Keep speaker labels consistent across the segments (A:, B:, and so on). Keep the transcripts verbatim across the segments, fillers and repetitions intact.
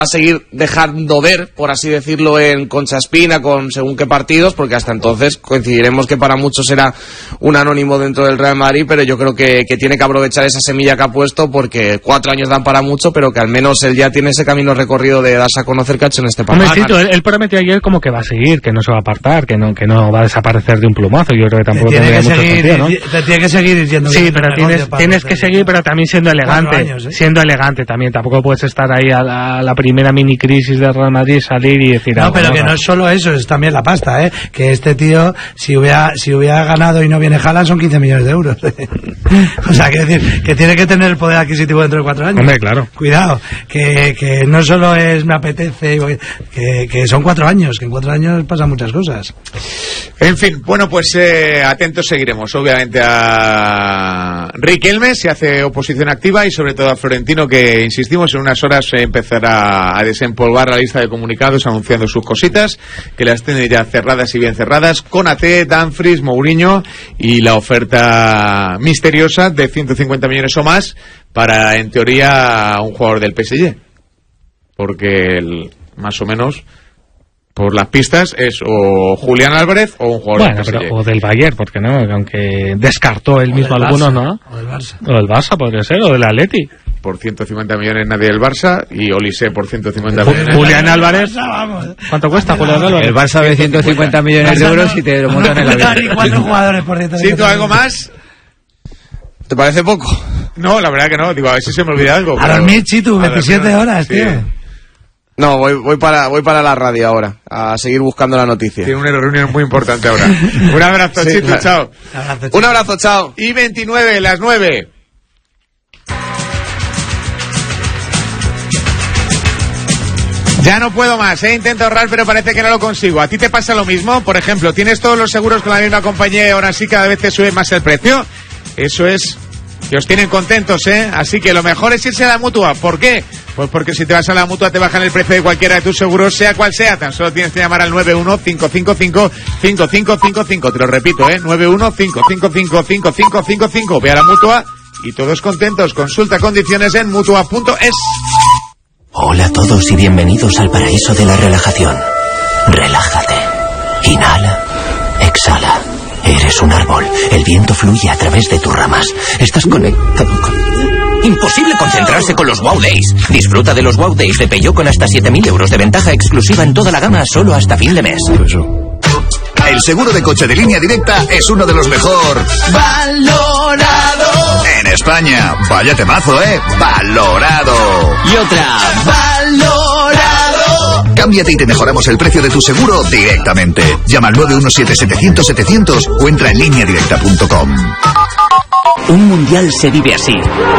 A: a seguir dejando ver, por así decirlo, en Concha Espina, con según qué partidos, porque hasta entonces coincidiremos que para muchos será un anónimo dentro del Real Madrid, pero yo creo que, que tiene que aprovechar esa semilla que ha puesto, porque cuatro años dan para mucho, pero que al menos él ya tiene ese camino recorrido de darse a conocer que ha hecho en este partido.
B: Momentito, él, él prometió ayer como que va a seguir, que no se va a apartar, que no, que no va a desaparecer de un plumazo. Yo creo que tampoco
C: tiene
B: tendría
C: que
B: mucho
C: seguir,
B: sentido, ¿no?
C: Te tiene que seguir diciendo.
B: Sí, pero tienes, tienes que seguir, pero también siendo elegante, años, ¿eh? siendo elegante también. Tampoco puedes estar ahí a la, a la primera mini crisis de Real Madrid, salir y decir
C: no,
B: algo.
C: Pero
B: No,
C: que no es solo eso, es también la pasta, ¿eh? Que este tío, si hubiera, si hubiera ganado y no viene Haaland, son quince millones de euros. O sea, que decir, que tiene que tener el poder adquisitivo dentro de cuatro años.
B: Hombre, claro.
C: Cuidado, que, que no solo es me apetece, que, que son cuatro años, que en cuatro años pasan muchas cosas.
D: En fin, bueno, pues eh, atentos seguiremos, obviamente, a Riquelme, se hace oposición activa, y sobre todo a Florentino, que, insistimos, en unas horas eh, empezará a desempolvar la lista de comunicados anunciando sus cositas, que las tiene ya cerradas y bien cerradas, Konaté, Dumfries, Mourinho, y la oferta misteriosa de ciento cincuenta millones o más para, en teoría, un jugador del P S G, porque el, más o menos, por las pistas, es o Julián Álvarez o un jugador
B: bueno,
D: del P S G.
B: pero, o del Bayern, porque no, aunque descartó él mismo algunos, ¿no?
C: O del Barça.
B: O del Barça podría ser, o del Atleti.
D: Por ciento cincuenta millones nadie del Barça, y Olise por ciento cincuenta millones.
B: Julián Álvarez, ¿cuánto cuesta Julián Álvarez?
E: El Barça ve ciento cincuenta millones de euros y te lo montan en la vida.
C: Cuatro jugadores por ciento.
D: ¿Siento algo más?
A: ¿Te parece poco?
D: No, la verdad que no, digo, a ver si se me olvida algo.
C: A dormir, Chitu, veintisiete horas,
D: sí.
C: tío.
A: No, voy, voy para voy para la radio ahora, a seguir buscando la noticia.
D: Tiene una reunión muy importante ahora. Un abrazo, sí, Chitu, claro. Chao.
C: Un abrazo, Chitu.
A: Un abrazo, chao.
D: Y veintinueve, las nueve. Ya no puedo más, ¿eh? Intento ahorrar, pero parece que no lo consigo. ¿A ti te pasa lo mismo? Por ejemplo, ¿tienes todos los seguros con la misma compañía y ahora sí cada vez te sube más el precio? Eso es que os tienen contentos, ¿eh? Así que lo mejor es irse a la Mutua. ¿Por qué? Pues porque si te vas a la Mutua te bajan el precio de cualquiera de tus seguros, sea cual sea. Tan solo tienes que llamar al nueve uno cinco cinco cinco cinco cinco cinco cinco. Te lo repito, ¿eh? nueve uno cinco cinco cinco cinco cinco cinco cinco. Ve a la Mutua y todos contentos. Consulta condiciones en mutua punto es.
F: Hola a todos y bienvenidos al paraíso de la relajación. Relájate. Inhala. Exhala. Eres un árbol. El viento fluye a través de tus ramas. Estás conectado con... Imposible concentrarse con los Wow Days. Disfruta de los Wow Days de Peugeot con hasta siete mil euros de ventaja exclusiva en toda la gama solo hasta fin de mes.
G: El seguro de coche de Línea Directa es uno de los mejor
F: ¡valorado!
G: en España. Vaya temazo, ¿eh? ¡Valorado!
F: Y otra. ¡Valorado!
G: Cámbiate y te mejoramos el precio de tu seguro directamente. Llama al nueve uno siete setecientos setecientos o entra en línea directa punto com.
F: Un mundial se vive así.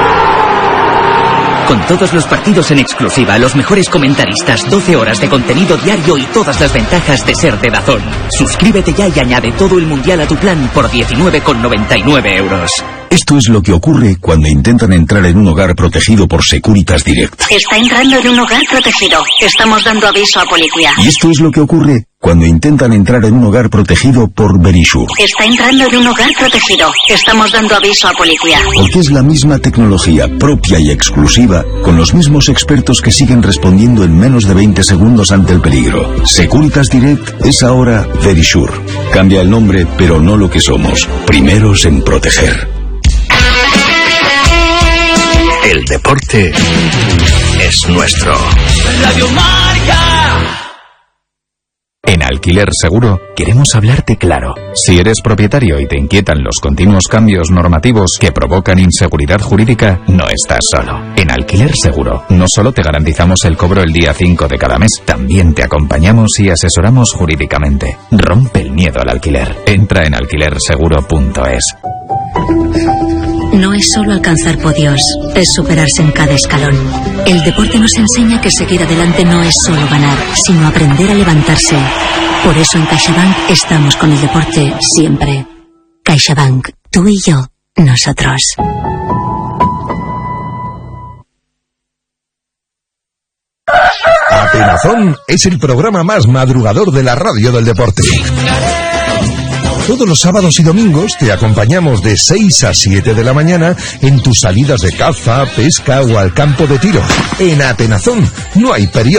F: Con todos los partidos en exclusiva, los mejores comentaristas, doce horas de contenido diario y todas las ventajas de ser de DAZN. Suscríbete ya y añade todo el mundial a tu plan por diecinueve con noventa y nueve euros.
H: Esto es lo que ocurre cuando intentan entrar en un hogar protegido por Securitas Direct.
I: Está entrando en un hogar protegido. Estamos dando aviso a policía.
H: Y esto es lo que ocurre cuando intentan entrar en un hogar protegido por Verisure.
I: Está entrando en un hogar protegido. Estamos dando aviso a policía.
H: Porque es la misma tecnología propia y exclusiva, con los mismos expertos que siguen respondiendo en menos de veinte segundos ante el peligro. Securitas Direct es ahora Verisure. Cambia el nombre, pero no lo que somos. Primeros en proteger.
G: El deporte es nuestro.
F: Radio Marca.
J: En Alquiler Seguro queremos hablarte claro. Si eres propietario y te inquietan los continuos cambios normativos que provocan inseguridad jurídica, no estás solo. En Alquiler Seguro no solo te garantizamos el cobro el día cinco de cada mes, también te acompañamos y asesoramos jurídicamente. Rompe el miedo al alquiler. Entra en alquiler seguro punto es.
I: No es solo alcanzar podios, es superarse en cada escalón. El deporte nos enseña que seguir adelante no es solo ganar, sino aprender a levantarse. Por eso en CaixaBank estamos con el deporte siempre. CaixaBank, tú y yo, nosotros.
K: Atenazón es el programa más madrugador de la radio del deporte. Todos los sábados y domingos te acompañamos de seis a siete de la mañana en tus salidas de caza, pesca o al campo de tiro. En Atenazón no hay periodo